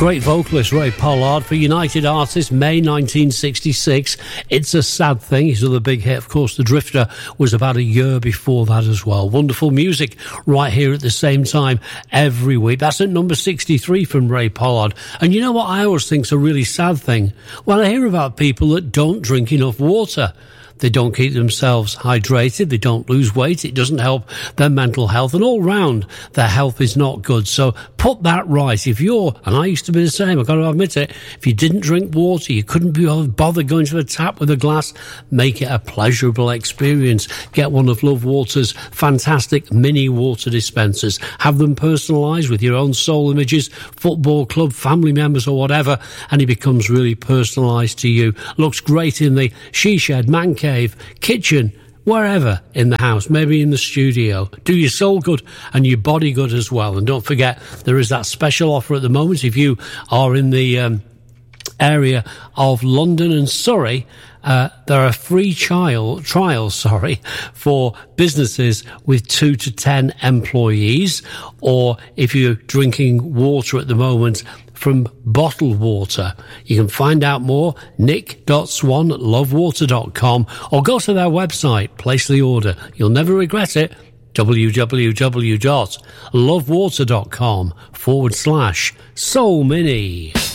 Great vocalist Ray Pollard for United Artists, May 1966. It's a Sad Thing, his other big hit. Of course, The Drifter was about a year before that as well. Wonderful music right here at the same time every week. That's at number 63 from Ray Pollard. And you know what I always think's a really sad thing? When I hear about people that don't drink enough water. They don't keep themselves hydrated. They don't lose weight. It doesn't help their mental health. And all round, their health is not good. So put that right. If you're, and I used to be the same, I've got to admit it, if you didn't drink water, you couldn't be bothered going to the tap with a glass, make it a pleasurable experience. Get one of Love Water's fantastic mini water dispensers. Have them personalised with your own soul images, football club, family members or whatever, and it becomes really personalised to you. Looks great in the she shed, man cave, kitchen, wherever in the house, maybe in the studio. Do your soul good and your body good as well. And don't forget, there is that special offer at the moment. If you are in the area of London and Surrey, there are free trials for businesses with 2 to 10 employees. Or if you're drinking water at the moment from bottled water, you can find out more, nick.swan@lovewater.com, or go to their website, place the order. You'll never regret it. www.lovewater.com/so mini.